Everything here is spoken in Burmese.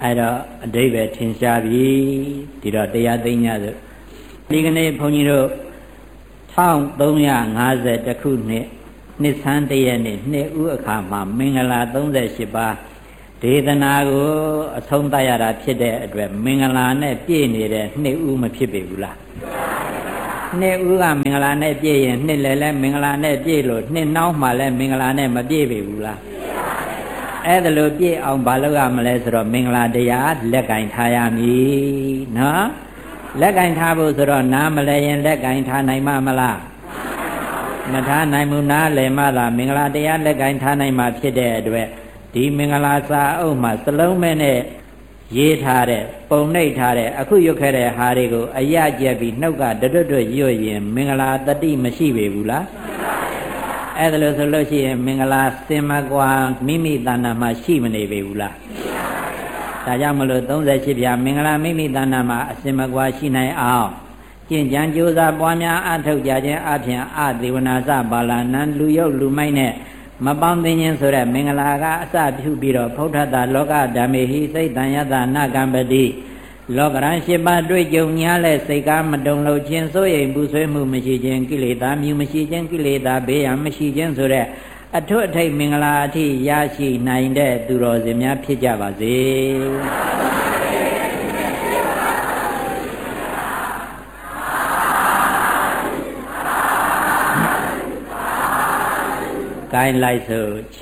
အဲ့တော့အဓိပ္ပာယ်ထင်ရှားပြီဒီတော့တရားသိညာဆိုဒီကနေ့ဘုန်းကြီးတို့1350ခုနှစ်ဆန်းတရက်နေ့နှစ်ဦးအခါမှာမင်္ဂလာ38ပါးဒေသနာကိုအဆုံးသတ်ရတာဖြစ်တဲ့အတွက်မင်္ဂလာနဲ့ပြည့်နေတဲ့နှစ်ဦးမဖြစ်ပေဘူးလားနှစ်ဦးကမင်္ဂလာနဲ့ပြည့်ရင်နှစ်လည်းမင်္ဂလာနဲ့ပြည့်လို့နှစ်နောက်မှလည်းမင်္ဂလာနဲ့မပြည့်ပေဘူးလားအဲ့ဒါလို့ပြည့်အောင်ဘာလုပ်ရမလဲဆိုတော့မင်္ဂလာတရားလက်ကင်ထားရမည်နော်လက်ကင်ထားဖို့ဆိုတော့နားမလဲရင်လက်ကင်ထားနိုင်မှာမလားမထားနိုင်ဘူးနားလည်မှသာမင်္ဂလာတရားလက်ကင်ထားနိုင်မှာဖြစ်တဲ့အတွက်ဒီမင်္ဂလာစာအုပ်မှာစလုံးမဲနဲ့ရေးထားတဲ့ပုံနှိပ်ထားတဲ့အခုရွတ်ခဲ့တဲ့ဟာတွေကိုအရကျက်ပြီးနှုတ်ကတွတ်ရွတ်ရင်မင်္ဂလာတတိမရှိပေဘူးလားအဲ့ဒါလို့ဆိုလို့ရှိရင်မင်္ဂလာစင်မကွာမိမိတဏ္ဍာမှာရှိမနေပေဘူးလားဒါကြောင့်မလို့38ပြာမင်္ဂလာမိမိတဏ္ဍာမှာအစင်မကွာရှိနိုင်အောင်ကျင့်ကြံကြိုးစားပွားများအထောက်ကြခြင်းအပြင်အသေဝနာစပါဠနံလူရုပ်လူမိုက်နဲ့မပေါင်းသိခြင်းဆိုတဲ့မင်္ဂလာကအစပြုပြီးတော့ဖုဋ္ဌတလောကဓမ္မေဟိစိတ်တန်ယတနာကံပတိလောကရန်၈ပါးတွေ့ကြုံညာလဲစိတ်ကားမတုံလို့ခြင်းစိုးရိမ်ပူဆွေးမှုမရှိခြင်းကိလေသာမြူမရှိခြင်းကိလေသာဘေးရန်မရှိခြင်းဆိုတဲ့အထွတ်အထိပ်မင်္ဂလာအထိရရှိနိုင်တဲ့သူတော်စင်များဖြစ်ကြပါစေကိုင်းလိုက်ဆို